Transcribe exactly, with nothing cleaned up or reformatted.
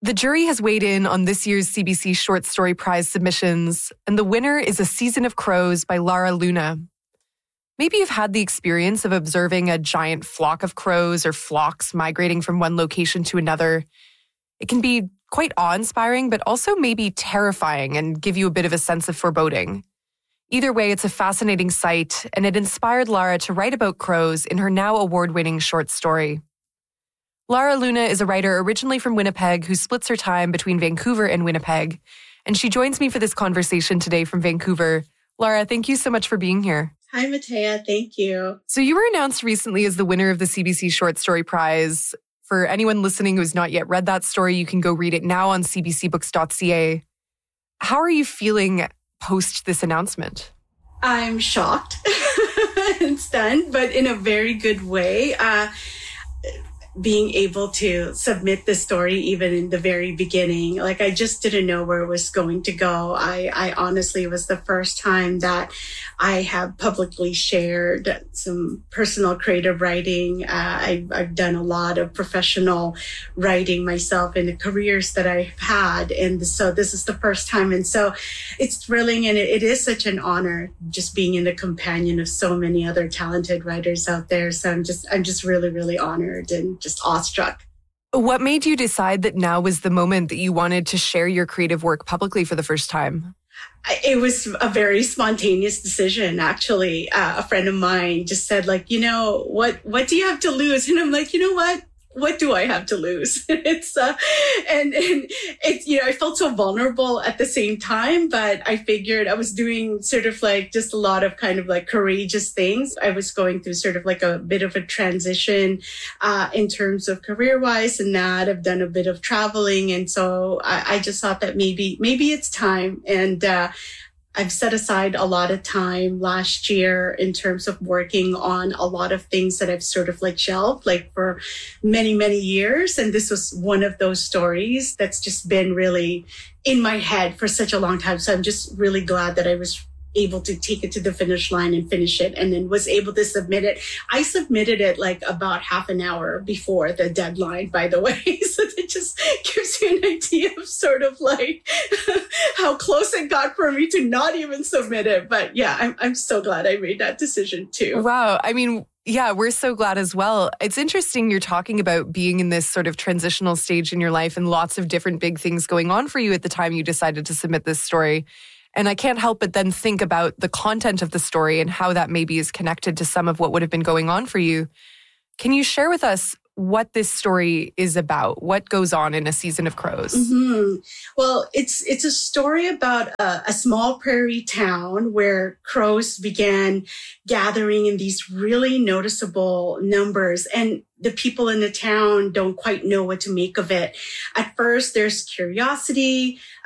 The jury has weighed in on this year's C B C Short Story Prize submissions, and the winner is A Season of Crows by Lara Luna. Maybe you've had the experience of observing a giant flock of crows or flocks migrating from one location to another. It can be quite awe-inspiring, but also maybe terrifying and give you a bit of a sense of foreboding. Either way, it's a fascinating sight, and it inspired Lara to write about crows in her now award-winning short story. Lara Luna is a writer originally from Winnipeg who splits her time between Vancouver and Winnipeg, and she joins me for this conversation today from Vancouver. Lara, thank you so much for being here. Hi, Matea. Thank you. So you were announced recently as the winner of the C B C Short Story Prize. For anyone listening who's not yet read that story, you can go read it now on c b c books dot c a. How are you feeling post this announcement? I'm shocked and stunned, but in a very good way. Uh, being able to submit the story even in the very beginning, like I just didn't know where it was going to go. I, I honestly, it was the first time that I have publicly shared some personal creative writing. Uh, I, I've done a lot of professional writing myself in the careers that I've had. And so this is the first time. And so it's thrilling. And it, it is such an honor just being in the companion of so many other talented writers out there. So I'm just, I'm just really, really honored and just awestruck. What made you decide that now was the moment that you wanted to share your creative work publicly for the first time? It was a very spontaneous decision, actually. Uh, a friend of mine just said, like, you know, what, what do you have to lose? And I'm like, you know what? What do I have to lose? It's, uh, and, and it's, you know, I felt so vulnerable at the same time, but I figured I was doing sort of like just a lot of kind of like courageous things. I was going through sort of like a bit of a transition, uh, in terms of career wise and that I've done a bit of traveling. And so I, I just thought that maybe, maybe it's time. And, uh, I've set aside a lot of time last year in terms of working on a lot of things that I've sort of like shelved, like for many, many years. And this was one of those stories that's just been really in my head for such a long time. So I'm just really glad that I was able to take it to the finish line and finish it and then was able to submit it. I submitted it like about half an hour before the deadline, by the way. So that just gives you an idea of sort of like how close it got for me to not even submit it. But yeah, I'm, I'm so glad I made that decision too. Wow. I mean, yeah, we're so glad as well. It's interesting you're talking about being in this sort of transitional stage in your life and lots of different big things going on for you at the time you decided to submit this story. And I can't help but then think about the content of the story and how that maybe is connected to some of what would have been going on for you. Can you share with us what this story is about? What goes on in A Season of Crows? Mm-hmm. Well, it's it's a story about a, a small prairie town where crows began gathering in these really noticeable numbers. And the people in the town don't quite know what to make of it. At first, there's curiosity.